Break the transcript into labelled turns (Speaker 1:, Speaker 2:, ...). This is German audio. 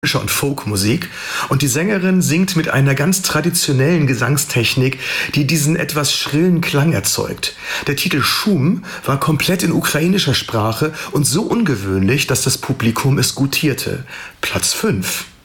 Speaker 1: und Folkmusik und die Sängerin singt mit einer ganz traditionellen Gesangstechnik, die diesen etwas schrillen Klang erzeugt. Der Titel Schum war komplett in ukrainischer Sprache und so ungewöhnlich, dass das Publikum es gutierte. Platz 5.